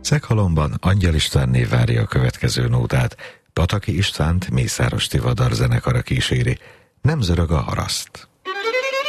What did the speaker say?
Szeghalomban Angyal Istvánné várja a következő nótát. Pataki Istvánt Mészáros Tivadar zenekara kíséri. Nem zörög a haraszt.